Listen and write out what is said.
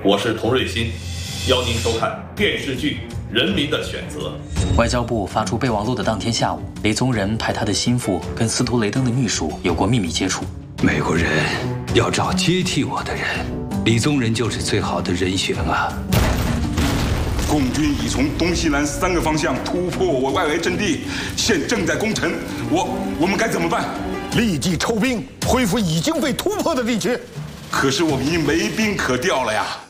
我是童瑞欣，邀您收看电视剧《人民的选择》。 外交部发出备忘录的当天下午，李宗仁派他的心腹跟司徒雷登的秘书有过秘密接触。 美国人要找接替我的人，李宗仁就是最好的人选啊。 共军已从东西南3个方向突破我外围阵地，现正在攻城。我们该怎么办？ 立即抽兵，恢复已经被突破的地区。 可是我们已经没兵可调了呀。